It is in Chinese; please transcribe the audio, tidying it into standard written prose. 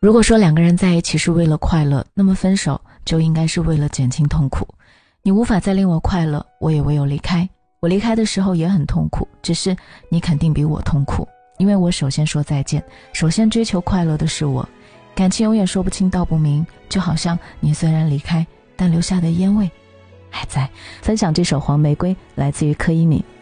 如果说两个人在一起是为了快乐，那么分手就应该是为了减轻痛苦。你无法再令我快乐，我也唯有离开。我离开的时候也很痛苦，只是你肯定比我痛苦，因为我首先说再见，首先追求快乐的是我。感情永远说不清道不明，就好像你虽然离开，但留下的烟味还在。分享这首《黄玫瑰》来自于柯以敏。